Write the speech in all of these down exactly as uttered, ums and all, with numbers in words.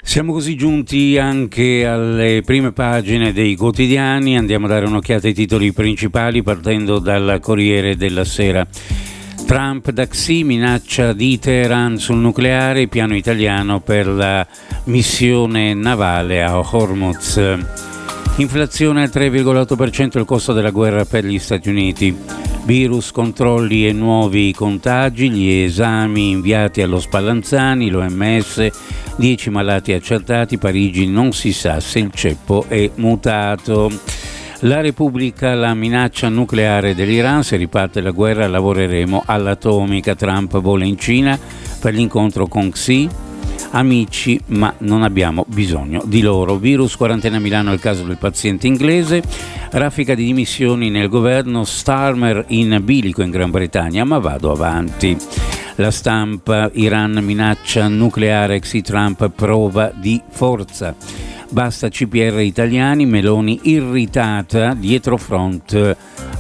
Siamo così giunti anche alle prime pagine dei quotidiani. Andiamo a dare un'occhiata ai titoli principali partendo dal Corriere della Sera. Trump da Xi, minaccia di Teheran sul nucleare, piano italiano per la missione navale a Hormuz. Inflazione al tre virgola otto per cento, il costo della guerra per gli Stati Uniti. Virus, controlli e nuovi contagi, gli esami inviati allo Spallanzani, l'O M S, dieci malati accertati, Parigi non si sa se il ceppo è mutato. La Repubblica, la minaccia nucleare dell'Iran, se riparte la guerra lavoreremo all'atomica, Trump vola in Cina per l'incontro con Xi. Amici, ma non abbiamo bisogno di loro. Virus, quarantena a Milano, il caso del paziente inglese. Raffica di dimissioni nel governo, Starmer in bilico in Gran Bretagna, ma vado avanti. La Stampa, Iran minaccia nucleare, Xi Trump prova di forza. Basta C P R italiani, Meloni irritata, dietro front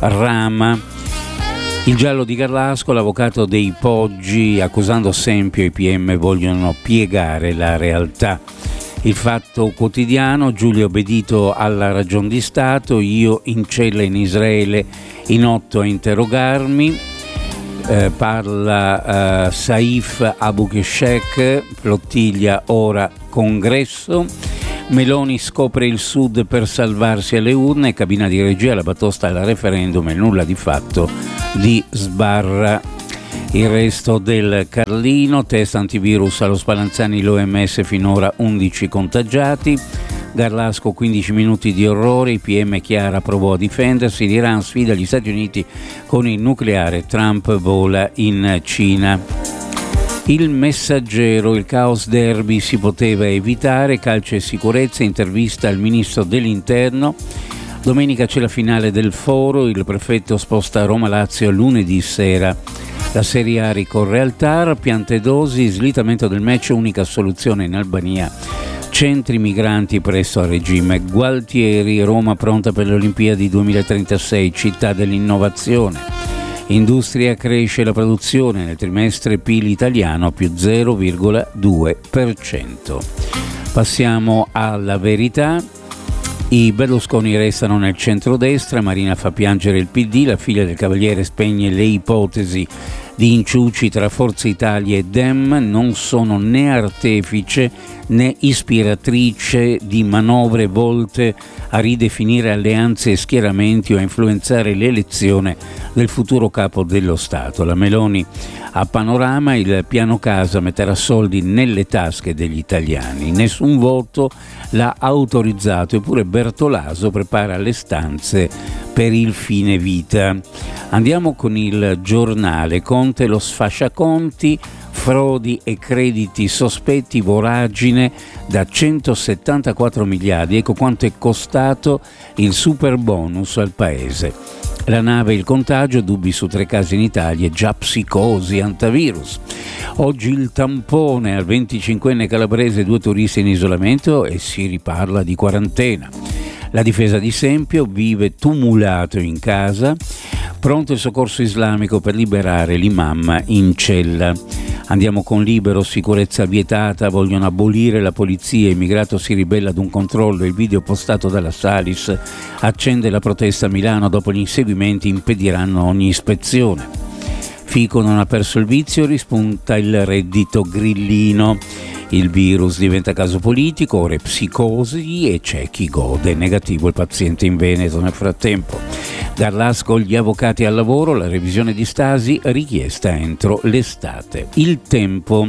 Rama. Il giallo di Garlasco, l'avvocato dei Poggi, accusando Sempio, i P M vogliono piegare la realtà. Il Fatto Quotidiano, Giulio Bedito alla ragion di Stato, io in cella in Israele, in otto a interrogarmi. Eh, parla eh, Saif Abu Keshek, flottiglia ora congresso. Meloni scopre il Sud per salvarsi alle urne, cabina di regia, la batosta al referendum e nulla di fatto di Sbarra. Il resto del Carlino, test antivirus allo Spallanzani, l'O M S finora undici contagiati. Garlasco, quindici minuti di orrore, i P M Chiara provò a difendersi, l'Iran sfida gli Stati Uniti con il nucleare, Trump vola in Cina. Il Messaggero, il caos derby si poteva evitare, calcio e sicurezza, intervista al ministro dell'interno. Domenica c'è la finale del Foro, il prefetto sposta Roma-Lazio lunedì sera. La Serie A ricorre al T A R, piante dosi, slittamento del match, unica soluzione in Albania. Centri migranti presso a regime. Gualtieri, Roma pronta per le Olimpiadi duemilatrentasei, città dell'innovazione. Industria, cresce la produzione, nel trimestre P I L italiano più zero virgola due per cento. Passiamo alla Verità. I Berlusconi restano nel centrodestra, Marina fa piangere il P D, la figlia del Cavaliere spegne le ipotesi di inciuci tra Forza Italia e Dem, non sono né artefice né ispiratrice di manovre volte a ridefinire alleanze e schieramenti o a influenzare l'elezione del futuro capo dello Stato. La Meloni a Panorama, il piano casa metterà soldi nelle tasche degli italiani, nessun voto l'ha autorizzato, eppure Bertolaso prepara le stanze per il fine vita. Andiamo con il Giornale. Conte lo sfasciaconti, frodi e crediti sospetti, voragine da centosettantaquattro miliardi. Ecco quanto è costato il super bonus al paese. La nave, il contagio, dubbi su tre casi in Italia, già psicosi, antivirus. Oggi il tampone al venticinquenne calabrese, due turisti in isolamento e si riparla di quarantena. La difesa di Sempio, vive tumulato in casa. Pronto il soccorso islamico per liberare l'imam in cella. Andiamo con Libero, sicurezza vietata, vogliono abolire la polizia, immigrato si ribella ad un controllo, il video postato dalla Salis accende la protesta a Milano, dopo gli inseguimenti impediranno ogni ispezione. Fico non ha perso il vizio, rispunta il reddito grillino. Il virus diventa caso politico, ore psicosi e c'è chi gode. Negativo il paziente in Veneto nel frattempo. Garlasco, gli avvocati al lavoro, la revisione di Stasi richiesta entro l'estate. Il Tempo,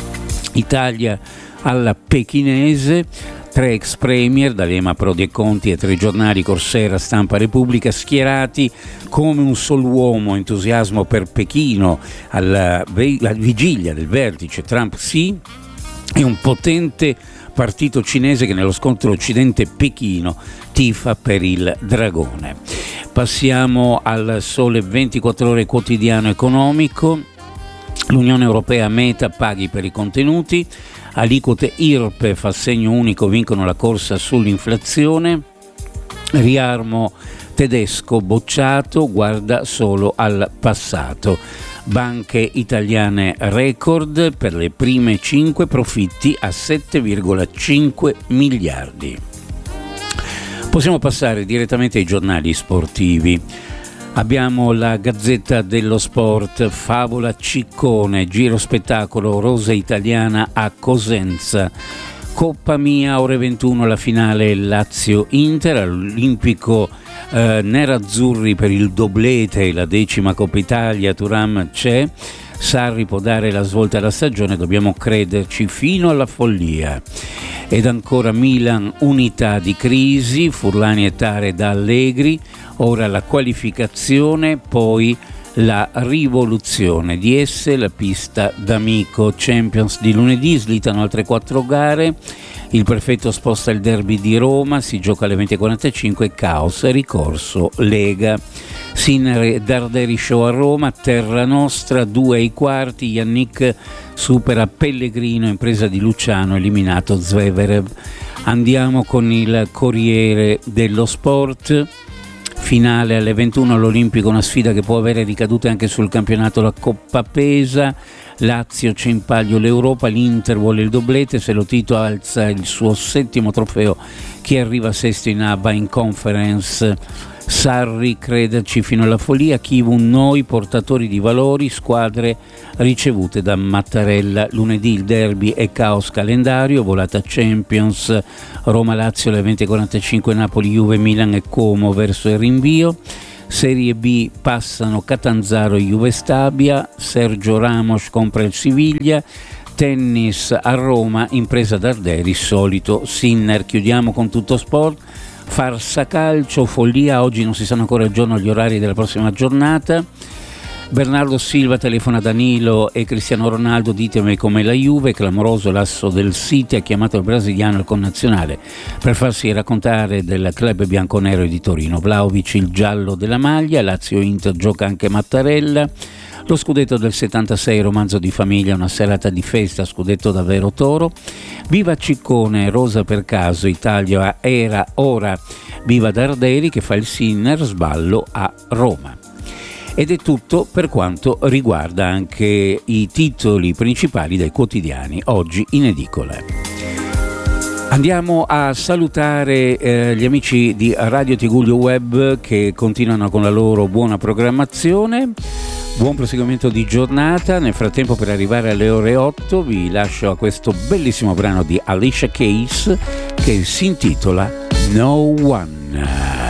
Italia alla pechinese, tre ex premier, D'Alema, Prodi e Conti e tre giornali, Corsera, Stampa, Repubblica, schierati come un solo uomo, entusiasmo per Pechino alla, alla vigilia del vertice Trump-Xi. È un potente partito cinese che nello scontro Occidente-Pechino tifa per il dragone. Passiamo al Sole ventiquattro Ore quotidiano economico. L'Unione Europea meta paghi per i contenuti, aliquote I R P E F, assegno unico vincono la corsa sull'inflazione. Riarmo tedesco bocciato, guarda solo al passato. Banche italiane record per le prime cinque, profitti a sette virgola cinque miliardi. Possiamo passare direttamente ai giornali sportivi. Abbiamo la Gazzetta dello Sport, favola Ciccone, giro spettacolo, rosa italiana a Cosenza. Coppa Mia, ore ventuno, la finale Lazio-Inter, all'Olimpico eh, nerazzurri per il doblete, la decima Coppa Italia, Thuram c'è, Sarri può dare la svolta alla stagione, dobbiamo crederci fino alla follia. Ed ancora Milan, unità di crisi, Furlani e Tare da Allegri, ora la qualificazione, poi la rivoluzione di esse, la pista d'amico. Champions di lunedì, slittano altre quattro gare, il prefetto sposta il derby di Roma, si gioca alle venti e quarantacinque, caos, ricorso Lega. Sinner e Darderi show a Roma, Terra Nostra, due ai quarti, Yannick supera Pellegrino, impresa di Luciano, eliminato Zverev. Andiamo con il Corriere dello Sport. Finale alle ventuno, l'Olimpico, una sfida che può avere ricadute anche sul campionato, la Coppa Pesa. Lazio c'è in palio l'Europa, l'Inter vuole il doblete, se lo Tito alza il suo settimo trofeo, chi arriva sesto in A B A in Conference. Sarri, crederci fino alla follia, Chivun, noi portatori di valori, squadre ricevute da Mattarella. Lunedì il derby e caos calendario, volata Champions, Roma-Lazio alle venti e quarantacinque, Napoli-Juve, Milan e Como verso il rinvio. Serie B passano Catanzaro e Juve Stabia, Sergio Ramos compra il Siviglia. Tennis a Roma, impresa Darderi, solito Sinner. Chiudiamo con Tutto Sport. Farsa calcio, follia, oggi non si sanno ancora il giorno e gli orari della prossima giornata. Bernardo Silva telefona Danilo e Cristiano Ronaldo, ditemi com'è la Juve, clamoroso l'asso del City, ha chiamato il brasiliano al connazionale per farsi raccontare del club bianconero di Torino. Vlahovic il giallo della maglia, Lazio-Inter gioca anche Mattarella. Lo scudetto del settantasei, romanzo di famiglia, una serata di festa, scudetto davvero toro. Viva Ciccone, rosa per caso, Italia era ora. Viva Darderi che fa il Sinner, sballo a Roma. Ed è tutto per quanto riguarda anche i titoli principali dei quotidiani oggi in edicola. Andiamo a salutare eh, gli amici di Radio Tigullio Web che continuano con la loro buona programmazione. Buon proseguimento di giornata. Nel frattempo, per arrivare alle ore otto, vi lascio a questo bellissimo brano di Alicia Keys che si intitola No One.